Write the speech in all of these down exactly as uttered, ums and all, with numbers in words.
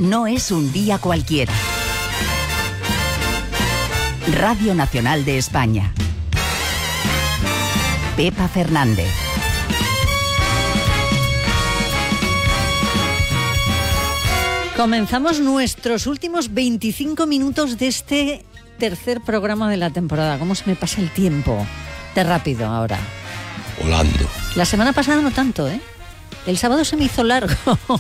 no es un día cualquiera. Radio Nacional de España. Pepa Fernández. Comenzamos nuestros últimos veinticinco minutos de este tercer programa de la temporada. ¿Cómo se me pasa el tiempo? De rápido ahora. Volando. La semana pasada no tanto, ¿eh? El sábado se me hizo largo.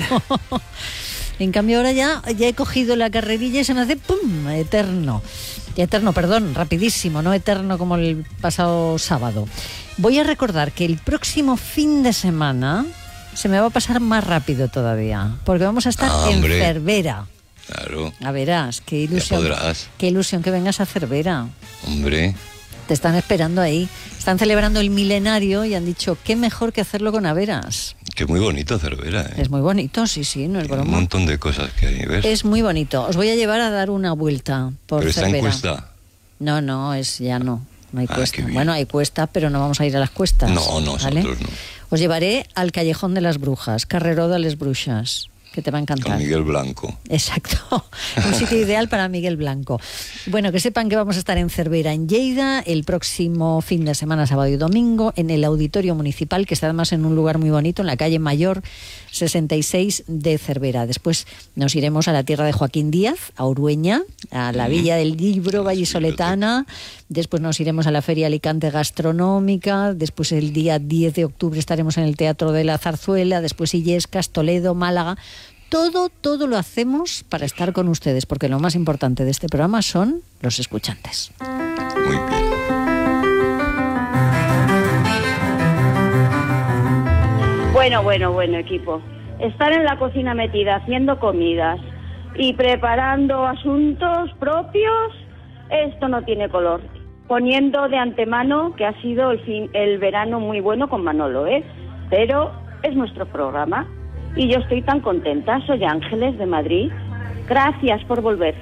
En cambio ahora ya, ya he cogido la carrerilla y se me hace ¡pum! Eterno. Eterno, perdón, rapidísimo, no eterno como el pasado sábado. Voy a recordar que el próximo fin de semana se me va a pasar más rápido todavía, porque vamos a estar ah, en hombre. Cervera. Claro. A verás, qué ilusión. Ya podrás. Qué ilusión que vengas a Cervera. Hombre. Te están esperando ahí. Están celebrando el milenario y han dicho, qué mejor que hacerlo con Averas. Que muy bonito Cervera, ¿eh? Es muy bonito, sí, sí, no es broma. Un montón de cosas que hay, ¿ves? Es muy bonito. Os voy a llevar a dar una vuelta por Pero está Cervera. en Cuesta. No, no, es ya no. No hay Ah, cuesta. qué bien. Bueno, hay cuesta, pero no vamos a ir a las cuestas. No, nosotros ¿vale? no. Os llevaré al Callejón de las Brujas, Carreró de les Brujas, que te va a encantar. Con Miguel Blanco. Exacto, un sitio ideal para Miguel Blanco. Bueno, que sepan que vamos a estar en Cervera, en Lleida, el próximo fin de semana, sábado y domingo, en el Auditorio Municipal, que está además en un lugar muy bonito, en la calle Mayor sesenta y seis de Cervera. Después nos iremos a la tierra de Joaquín Díaz, a Urueña, a la Villa del Libro vallisoletana. Después nos iremos a la Feria Alicante Gastronómica. Después el día diez de octubre estaremos en el Teatro de la Zarzuela. Después Illescas, Toledo, Málaga. Todo, todo lo hacemos para estar con ustedes, porque lo más importante de este programa son los escuchantes. Muy bien. Bueno, bueno, bueno, equipo. Estar en la cocina metida haciendo comidas y preparando asuntos propios, esto no tiene color. Poniendo de antemano que ha sido el, fin, el verano muy bueno con Manolo, ¿eh? Pero es nuestro programa. Y yo estoy tan contenta. Soy Ángeles de Madrid. Gracias por volver.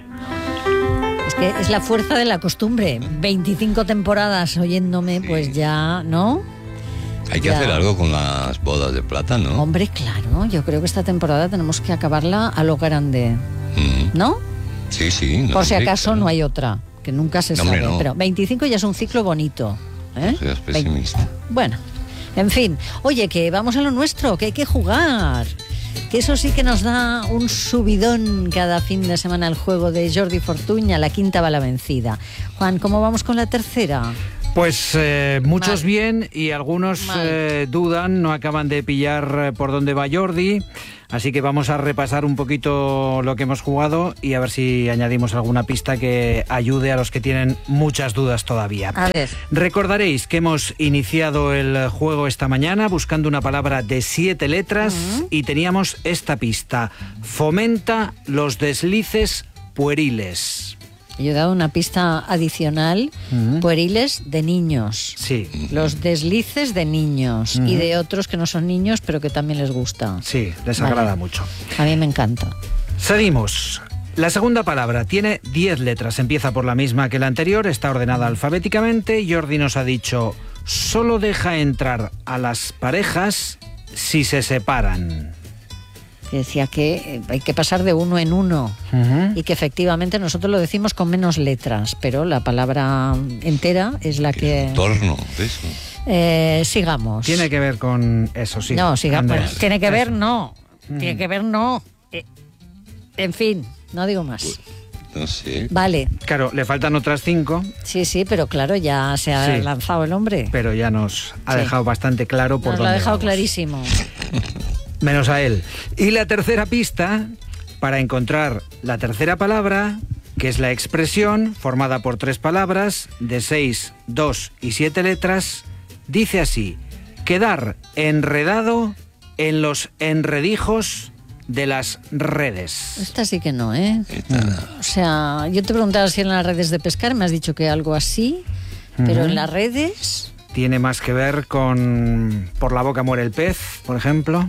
Es que es la fuerza de la costumbre. veinticinco temporadas oyéndome, Sí. pues ya, ¿no? Hay que Ya. hacer algo con las bodas de plata, ¿no? Hombre, claro. Yo creo que esta temporada tenemos que acabarla a lo grande, Mm. ¿no? Sí, sí. No, Por si sí, acaso claro. no hay otra, que nunca se No, sabe. hombre, no. Pero veinticinco ya es un ciclo bonito. ¿eh? No seas Vein- pesimista. Bueno, en fin. Oye, que vamos a lo nuestro, que hay que jugar. Que eso sí que nos da un subidón cada fin de semana el juego de Jordi Fortuña, la quinta va la vencida. Juan, ¿cómo vamos con la tercera? Pues eh, muchos Mal. bien y algunos Mal. eh, dudan, no acaban de pillar eh, por dónde va Jordi, así que vamos a repasar un poquito lo que hemos jugado y a ver si añadimos alguna pista que ayude a los que tienen muchas dudas todavía. A ver. Recordaréis que hemos iniciado el juego esta mañana buscando una palabra de siete letras Uh-huh. y teníamos esta pista: fomenta los deslices pueriles. Yo he dado una pista adicional, Ujú. pueriles de niños. Sí. Los deslices de niños y de otros que no son niños pero que también les gusta. Sí, les Vale. agrada mucho. A mí me encanta. Seguimos. La segunda palabra tiene diez letras, empieza por la misma que la anterior, está ordenada alfabéticamente. Jordi nos ha dicho, solo deja entrar a las parejas si se separan. Que decía que eh, hay que pasar de uno en uno Ujú. y que efectivamente nosotros lo decimos con menos letras, pero la palabra entera es la que... Entorno, eso. Eh, sigamos. Tiene que ver con eso, sí. No, sigamos. Andrés. Tiene que ver, Eso. no. Tiene que ver, no. Eh, en fin, no digo más. No sé. Vale, Claro, le faltan otras cinco, sí, sí, pero claro, ya se ha Sí. lanzado el hombre. pero ya nos ha Sí. dejado bastante claro por Nos lo dónde ha dejado vamos. clarísimo. Menos a él. Y la tercera pista, para encontrar la tercera palabra, que es la expresión formada por tres palabras, de seis, dos y siete letras, dice así: quedar enredado en los enredijos de las redes. Esta sí que no, ¿eh? Esta- O sea, yo te preguntaba si en las redes de pescar, me has dicho que algo así, pero en las redes... Tiene más que ver con por la boca muere el pez, por ejemplo.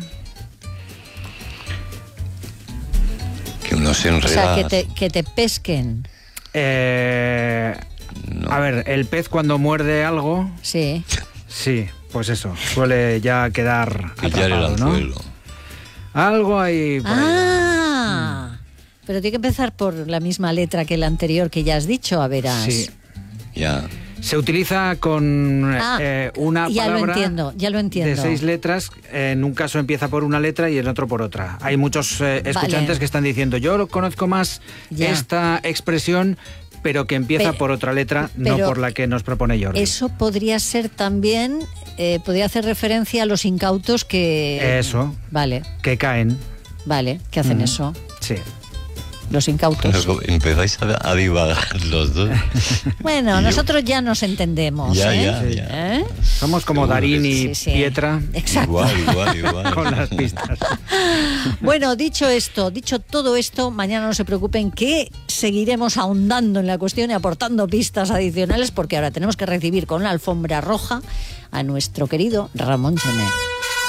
Que uno se O enreda. sea, que te, que te pesquen. Eh, No. A ver, el pez cuando muerde algo, Sí. sí, pues eso, suele ya quedar Pillar el atrapado, ¿no? anzuelo. Algo ahí por ahí. Ah, Pero tiene que empezar por la misma letra que el anterior que ya has dicho, a verás. Sí. Ya. Se utiliza con Ah, eh, una ya lo palabra entiendo, ya lo entiendo. de seis letras. En un caso empieza por una letra y en otro por otra. Hay muchos eh, escuchantes Vale. que están diciendo, yo lo conozco más Ya. esta expresión, pero que empieza Pe- por otra letra, no pero por la que nos propone Jordi. Eso podría ser también, eh, podría hacer referencia a los incautos que... Eso. Vale, Que caen. vale, que hacen Mm. eso. Sí. Los incautos. Luego empezáis a, a divagar los dos. Bueno, Y yo- nosotros ya nos entendemos, Ya, ¿eh? ya, ya. ¿Eh? Somos como Seguro Darín que y Sí, sí. Pietra Exacto. Igual, igual, igual. con las pistas. Bueno, dicho esto, dicho todo esto, mañana no se preocupen que seguiremos ahondando en la cuestión y aportando pistas adicionales porque ahora tenemos que recibir con la alfombra roja a nuestro querido Ramón Gené.